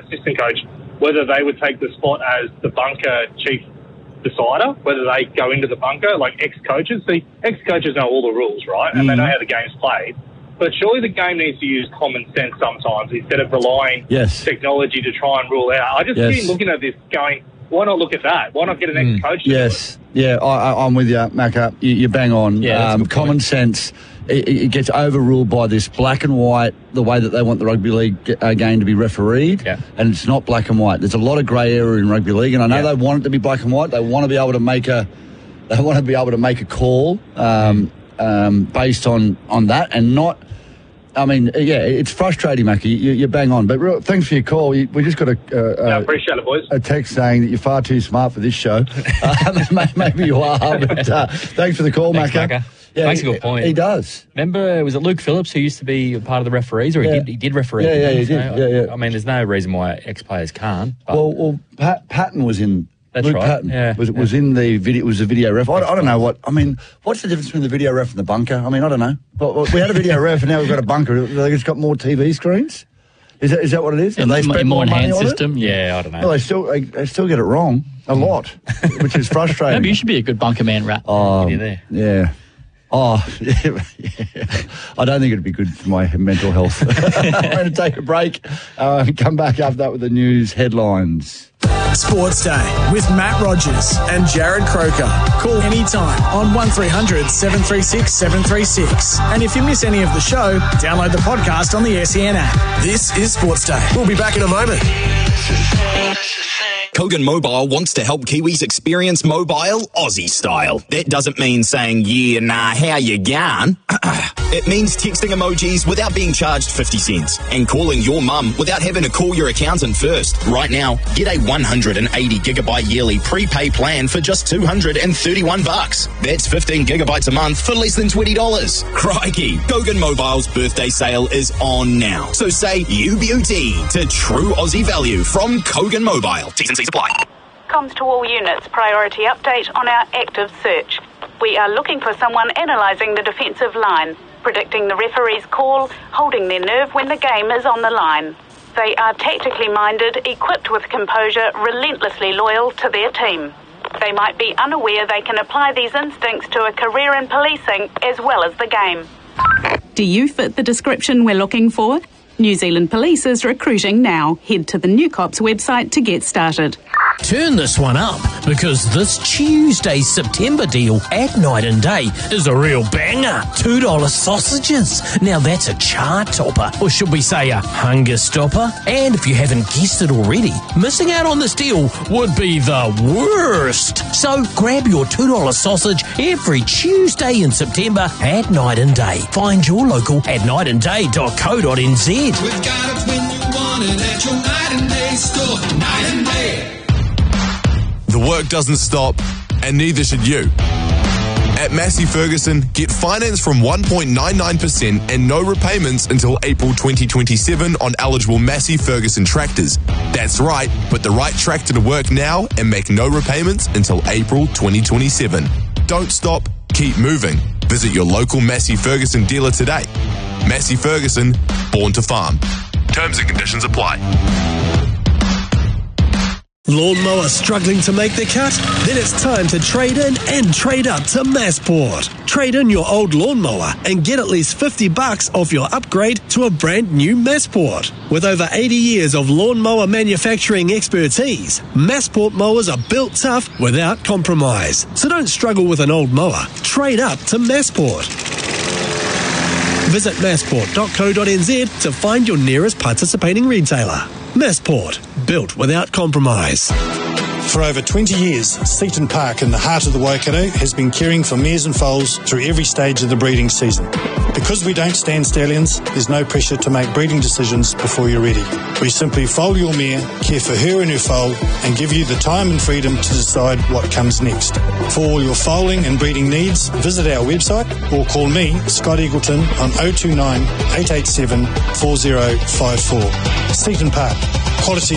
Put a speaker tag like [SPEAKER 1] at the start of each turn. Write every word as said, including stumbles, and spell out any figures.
[SPEAKER 1] assistant coach, whether they would take the spot as the bunker chief decider, whether they go into the bunker, like ex-coaches. See, ex-coaches know all the rules, right? And mm. they know how the game's played. But surely the game needs to use common sense sometimes instead of relying
[SPEAKER 2] yes.
[SPEAKER 1] technology to try and rule out. I just
[SPEAKER 2] yes.
[SPEAKER 1] keep looking at this going, why not look at that? Why not get an ex-coach?
[SPEAKER 2] Mm. Yes. Yeah, I, I'm with you, Macca. You, you bang on.
[SPEAKER 3] Yeah,
[SPEAKER 2] um, common sense, it, it gets overruled by this black and white, the way that they want the rugby league uh, game to be refereed.
[SPEAKER 3] Yeah.
[SPEAKER 2] And it's not black and white. There's a lot of grey area in rugby league, and I know yeah. they want it to be black and white. They want to be able to make a, they want to be able to make a call um, mm. um, based on, on that, and not. I mean, yeah, it's frustrating, Mackie. You, you bang on. But real, thanks for your call. You, we just got a, uh,
[SPEAKER 1] yeah, appreciate it, boys.
[SPEAKER 2] a text saying that you're far too smart for this show. uh, maybe you are, but uh, thanks for the call,
[SPEAKER 3] thanks,
[SPEAKER 2] Macca.
[SPEAKER 3] Macca.
[SPEAKER 2] Yeah,
[SPEAKER 3] Makes a good point.
[SPEAKER 2] He does.
[SPEAKER 3] Remember, was it Luke Phillips who used to be part of the referees, or he,
[SPEAKER 2] yeah.
[SPEAKER 3] did, he did referee?
[SPEAKER 2] Yeah, yeah, he
[SPEAKER 3] so,
[SPEAKER 2] did. Yeah, yeah.
[SPEAKER 3] I mean, there's no reason why ex-players can't. But
[SPEAKER 2] Well, well Pat, Patton was in...
[SPEAKER 3] That's
[SPEAKER 2] Luke
[SPEAKER 3] right.
[SPEAKER 2] Patton
[SPEAKER 3] yeah,
[SPEAKER 2] was,
[SPEAKER 3] yeah.
[SPEAKER 2] was in the video. Was a video ref. I, I don't know what. I mean, what's the difference between the video ref and the bunker? I mean, I don't know. But we had a video ref, and now we've got a bunker. They just got more T V screens. Is that is that what it is?
[SPEAKER 4] And
[SPEAKER 2] they
[SPEAKER 4] a
[SPEAKER 2] spend
[SPEAKER 4] more
[SPEAKER 2] more money
[SPEAKER 4] enhanced
[SPEAKER 2] on
[SPEAKER 4] system.
[SPEAKER 2] It?
[SPEAKER 3] Yeah, I don't know.
[SPEAKER 2] Well, they still they, they still get it wrong a lot, which is frustrating.
[SPEAKER 4] Maybe you should be a good bunker man, Rat.
[SPEAKER 2] Oh,
[SPEAKER 3] Get in there.
[SPEAKER 2] yeah. Oh, yeah, yeah. I don't think it'd be good for my mental health. I'm going to take a break uh, and come back after that with the news headlines.
[SPEAKER 5] Sports Day with Matt Rogers and Jared Croker. Call anytime on one three hundred seven three six seven three six. And if you miss any of the show, download the podcast on the S E N app. This is Sports Day. We'll be back in a moment.
[SPEAKER 6] Kogan Mobile wants to help Kiwis experience mobile Aussie style. That doesn't mean saying, yeah, nah, how you going? It means texting emojis without being charged fifty cents and calling your mum without having to call your accountant first. Right now, get a one hundred eighty gigabyte yearly prepay plan for just two hundred thirty-one bucks. That's fifteen gigabytes a month for less than twenty dollars. Crikey, Kogan Mobile's birthday sale is on now. So say you beauty to true Aussie value from Kogan Mobile. T's and C's apply.
[SPEAKER 7] Comms to all units, priority update on our active search. We are looking for someone analysing the defensive line, predicting the referee's call, holding their nerve when the game is on the line. They are tactically minded, equipped with composure, relentlessly loyal to their team. They might be unaware they can apply these instincts to a career in policing as well as the game.
[SPEAKER 8] Do you fit the description we're looking for? New Zealand Police is recruiting now. Head to the New Cops website to get started.
[SPEAKER 9] Turn this one up, because this Tuesday's September deal at Night and Day is a real banger. two dollar sausages. Now that's a chart topper, or should we say a hunger stopper? And if you haven't guessed it already, missing out on this deal would be the worst. So grab your two dollar sausage every Tuesday in September at Night and Day. Find your local at night and day dot co dot n z.
[SPEAKER 10] We've got it when you want it at your Night and Day store. Night and Day.
[SPEAKER 11] The work doesn't stop, and neither should you. At Massey Ferguson, get finance from one point nine nine percent and no repayments until April twenty twenty-seven on eligible Massey Ferguson tractors. That's right, put the right tractor to work now and make no repayments until April twenty twenty-seven. Don't stop, keep moving. Visit your local Massey Ferguson dealer today. Massey Ferguson, born to farm. Terms and conditions apply.
[SPEAKER 5] Lawnmower struggling to make the cut? Then it's time to trade in and trade up to Massport. Trade in your old lawnmower and get at least fifty bucks off your upgrade to a brand new Massport. With over eighty years of lawnmower manufacturing expertise, Massport mowers are built tough without compromise. So don't struggle with an old mower. Trade up to Massport. Visit massport dot co dot n z to find your nearest participating retailer. Massport, built without compromise.
[SPEAKER 12] For over twenty years, Seaton Park in the heart of the Waikato has been caring for mares and foals through every stage of the breeding season. Because we don't stand stallions, there's no pressure to make breeding decisions before you're ready. We simply foal your mare, care for her and her foal, and give you the time and freedom to decide what comes next. For all your foaling and breeding needs, visit our website or call me, Scott Eagleton, on oh two nine, eight eight seven, four oh five four. Seaton Park, quality